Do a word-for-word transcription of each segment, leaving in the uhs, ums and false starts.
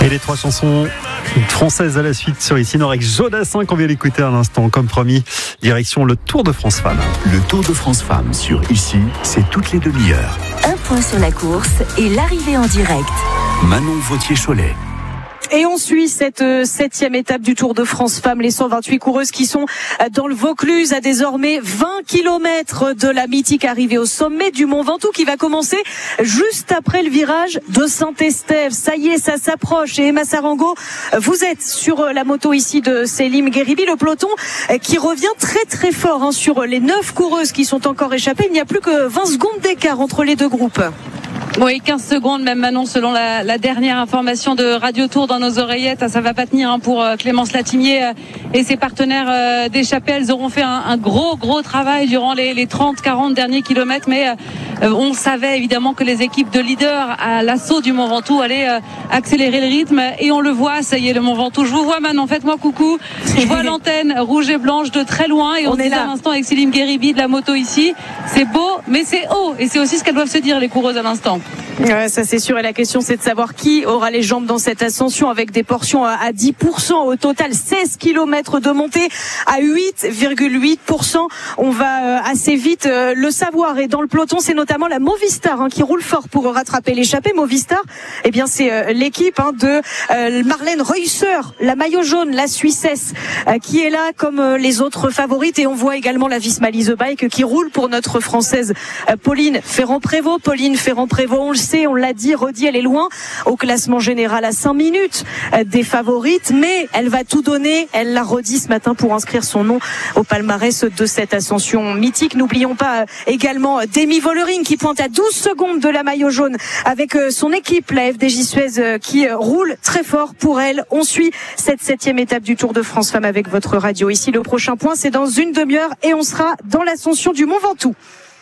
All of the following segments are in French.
Et les trois chansons françaises à la suite sur Ici Nord avec Jodassin qu'on vient d'écouter à l'instant. Comme promis, direction le Tour de France Femmes. Le Tour de France Femmes sur Ici, c'est toutes les demi-heures. Un point sur la course et l'arrivée en direct. Manon Vautier-Cholet. Et on suit cette euh, septième étape du Tour de France Femmes, les cent vingt-huit coureuses qui sont euh, dans le Vaucluse à désormais vingt kilomètres de la mythique arrivée au sommet du Mont Ventoux qui va commencer juste après le virage de Saint-Estève. Ça y est, ça s'approche. Et Emma Sarango, vous êtes sur euh, la moto ici de Selim Gheribi, le peloton euh, qui revient très très fort hein, sur les neuf coureuses qui sont encore échappées. Il n'y a plus que vingt secondes d'écart entre les deux groupes. Oui, quinze secondes même Manon, selon la, la dernière information de Radio Tour dans nos oreillettes. Ça va pas tenir hein, pour euh, Clémence Latimier euh, et ses partenaires euh, d'échappée. Elles auront fait un, un gros gros travail durant les, les trente quarante derniers kilomètres, mais euh, on savait évidemment que les équipes de leaders à l'assaut du Mont Ventoux allaient euh, accélérer le rythme, et on le voit. Ça y est, le Mont Ventoux. Je vous vois Manon, faites-moi coucou. Je vois l'antenne rouge et blanche de très loin, et on, on est là à l'instant avec Selim Gheribi de la moto ici. C'est beau, mais c'est haut, et c'est aussi ce qu'elles doivent se dire les coureuses à l'instant. Ouais, ça c'est sûr, et la question c'est de savoir qui aura les jambes dans cette ascension avec des portions à dix pour cent au total, seize kilomètres de montée à huit virgule huit pour cent. On va assez vite le savoir, et dans le peloton c'est notamment la Movistar hein, qui roule fort pour rattraper l'échappée. Movistar, eh bien c'est l'équipe hein, de euh, Marlène Reusser, la maillot jaune, la Suissesse, euh, qui est là comme les autres favorites, et on voit également la Visma Lease Bike qui roule pour notre française euh, Pauline Ferrand-Prévot. Pauline Ferrand-Prévot, on le sait, on l'a dit, redit, elle est loin au classement général à cinq minutes des favorites, mais elle va tout donner. Elle l'a redit ce matin pour inscrire son nom au palmarès de cette ascension mythique. N'oublions pas également Demi Vollering qui pointe à douze secondes de la maillot jaune avec son équipe, la F D J Suez, qui roule très fort pour elle. On suit cette septième étape du Tour de France Femmes avec votre radio. Ici, le prochain point, c'est dans une demi-heure et on sera dans l'ascension du Mont Ventoux.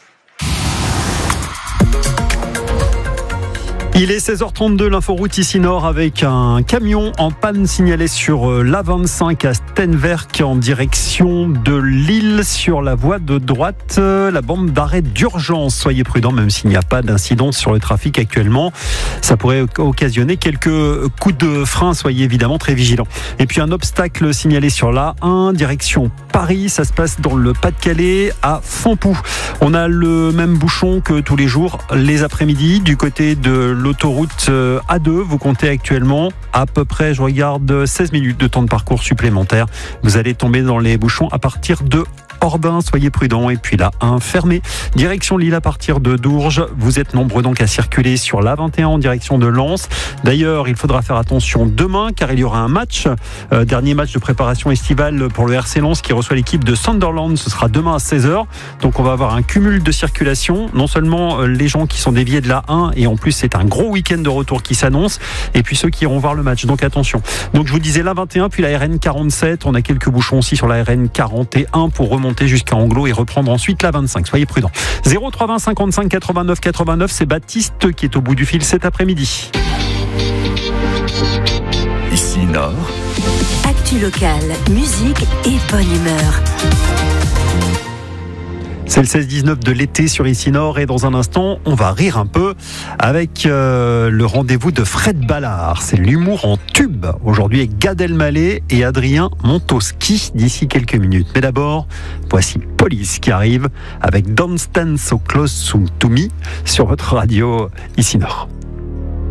Il est seize heures trente-deux, l'inforoute ici Nord avec un camion en panne signalé sur l'A vingt-cinq à Stenwerk en direction de Lille sur la voie de droite. La bande d'arrêt d'urgence. Soyez prudents, même s'il n'y a pas d'incidence sur le trafic actuellement. Ça pourrait occasionner quelques coups de frein. Soyez évidemment très vigilants. Et puis un obstacle signalé sur l'A un, direction Paris. Ça se passe dans le Pas-de-Calais à Fontpoux. On a le même bouchon que tous les jours les après-midi du côté de l'autoroute A deux, vous comptez actuellement à peu près, je regarde, seize minutes de temps de parcours supplémentaire. Vous allez tomber dans les bouchons à partir de Orbin, soyez prudents. Et puis là, un fermé. Direction Lille à partir de Dourges. Vous êtes nombreux donc à circuler sur l'A vingt et un en direction de Lens. D'ailleurs, il faudra faire attention demain car il y aura un match, euh, dernier match de préparation estivale pour le R C Lens qui reçoit l'équipe de Sunderland. Ce sera demain à seize heures. Donc on va avoir un cumul de circulation. Non seulement les gens qui sont déviés de l'A un, et en plus c'est un gros week-end de retour qui s'annonce, et puis ceux qui iront voir le match. Donc attention. Donc je vous disais l'A vingt et un, puis la R N quarante-sept. On a quelques bouchons aussi sur la R N quarante et un pour remonter jusqu'à Anglo et reprendre ensuite la vingt-cinq. Soyez prudents. zéro trois vingt cinquante-cinq quatre-vingt-neuf quatre-vingt-neuf, c'est Baptiste qui est au bout du fil cet après-midi. Ici Nord. Actu locale, musique et bonne humeur. C'est le seize dix-neuf de l'été sur Ici Nord, et dans un instant, on va rire un peu avec euh, le rendez-vous de Fred Ballard. C'est l'humour en tube. Aujourd'hui avec Gad Elmaleh et Adrien Montowski d'ici quelques minutes. Mais d'abord, voici Police qui arrive avec Don't Stand So Close To Me sur votre radio Ici Nord.